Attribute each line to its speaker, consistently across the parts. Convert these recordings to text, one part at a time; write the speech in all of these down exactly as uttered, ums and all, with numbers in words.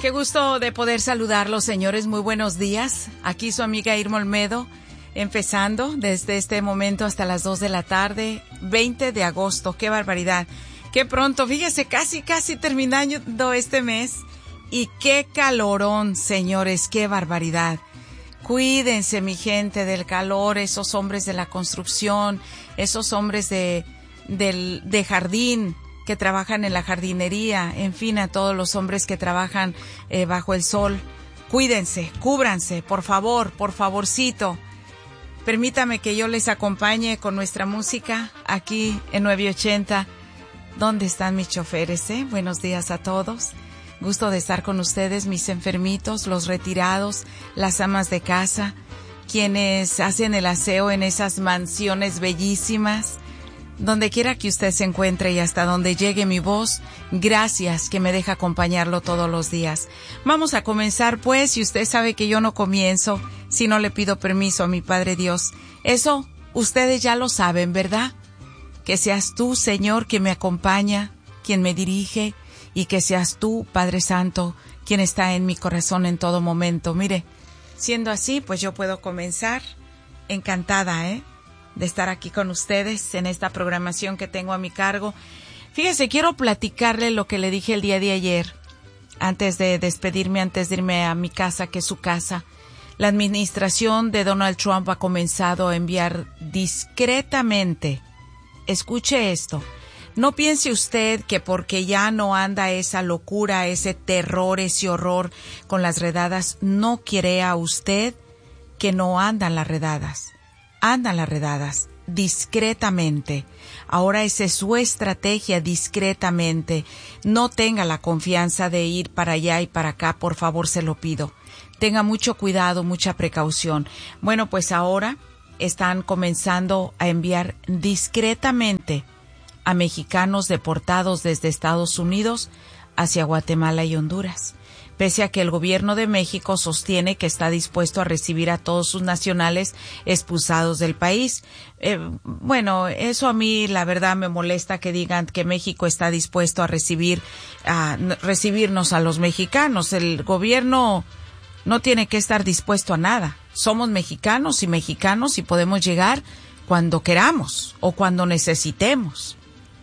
Speaker 1: Qué gusto de poder saludarlos, señores. Muy buenos días. Aquí su amiga Irma Olmedo, empezando desde este momento hasta las dos de la tarde, veinte de agosto. ¡Qué barbaridad! ¡Qué pronto! Fíjese, casi, casi terminando este mes. Y qué calorón, señores, qué barbaridad. Cuídense, mi gente, del calor, esos hombres de la construcción, esos hombres de, del, de jardín, que trabajan en la jardinería, en fin, a todos los hombres que trabajan eh, bajo el sol. Cuídense, cúbranse, por favor, por favorcito. Permítame que yo les acompañe con nuestra música aquí en nueve ochenta. ¿Dónde están mis choferes, eh? Buenos días a todos. Gusto de estar con ustedes, mis enfermitos, los retirados, las amas de casa, quienes hacen el aseo en esas mansiones bellísimas. Donde quiera que usted se encuentre y hasta donde llegue mi voz, gracias que me deja acompañarlo todos los días. Vamos a comenzar pues, y usted sabe que yo no comienzo si no le pido permiso a mi Padre Dios. Eso ustedes ya lo saben, ¿verdad? Que seas tú, Señor, quien me acompaña, quien me dirige, y que seas tú, Padre Santo, quien está en mi corazón en todo momento. Mire, siendo así, pues yo puedo comenzar. Encantada, ¿eh? de estar aquí con ustedes en esta programación que tengo a mi cargo. Fíjese, quiero platicarle lo que le dije el día de ayer, antes de despedirme, antes de irme a mi casa, que es su casa. La administración de Donald Trump ha comenzado a enviar discretamente, escuche esto, no piense usted que porque ya no anda esa locura, ese terror, ese horror con las redadas, no crea usted que no andan las redadas. Andan las redadas, discretamente. Ahora esa es su estrategia, discretamente. No tenga la confianza de ir para allá y para acá, por favor, se lo pido. Tenga mucho cuidado, mucha precaución. Bueno, pues ahora están comenzando a enviar discretamente a mexicanos deportados desde Estados Unidos hacia Guatemala y Honduras. Pese a que el gobierno de México sostiene que está dispuesto a recibir a todos sus nacionales expulsados del país. Eh, bueno, eso a mí la verdad me molesta que digan que México está dispuesto a recibir, a recibirnos a los mexicanos. El gobierno no tiene que estar dispuesto a nada. Somos mexicanos y mexicanos y podemos llegar cuando queramos o cuando necesitemos.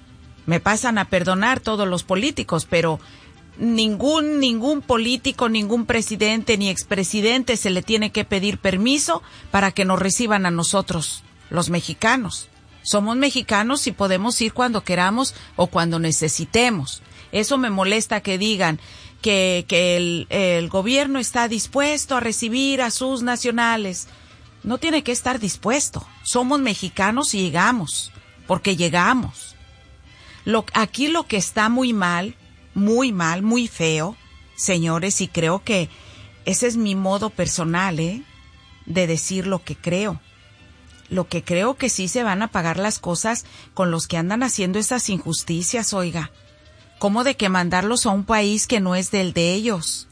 Speaker 1: Me pasan a perdonar todos los políticos, pero Ningún, ningún político, ningún presidente ni expresidente se le tiene que pedir permiso para que nos reciban a nosotros, los mexicanos. Somos mexicanos y podemos ir cuando queramos o cuando necesitemos. Eso me molesta que digan que, que el, el gobierno está dispuesto a recibir a sus nacionales. No tiene que estar dispuesto. Somos mexicanos y llegamos, porque llegamos. Lo, aquí lo que está muy mal, muy mal, muy feo, señores, y creo que ese es mi modo personal, ¿eh? de decir lo que creo. Lo que creo que sí se van a pagar las cosas con los que andan haciendo esas injusticias, oiga. ¿Cómo de que mandarlos a un país que no es del de ellos?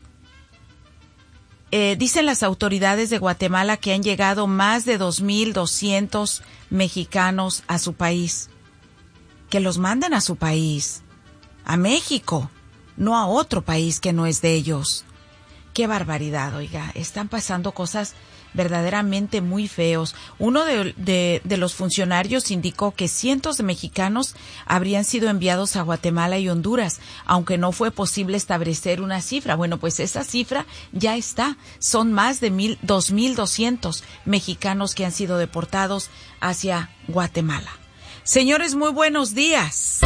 Speaker 1: Eh, dicen las autoridades de Guatemala que han llegado más de dos mil doscientos mexicanos a su país. Que los manden a su país. A México, no a otro país que no es de ellos. Qué barbaridad, oiga, están pasando cosas verdaderamente muy feos. Uno de, de, de los funcionarios indicó que cientos de mexicanos habrían sido enviados a Guatemala y Honduras, aunque no fue posible establecer una cifra. Bueno, pues esa cifra ya está. Son más de mil, dos mil doscientos mexicanos que han sido deportados hacia Guatemala. Señores, muy buenos días.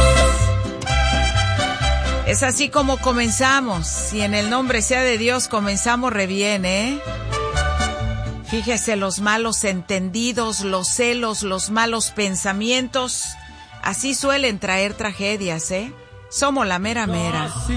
Speaker 1: Es así como comenzamos, y en el nombre sea de Dios comenzamos re bien, ¿eh? Fíjese, los malos entendidos, los celos, los malos pensamientos, así suelen traer tragedias, ¿eh? Somos la mera mera.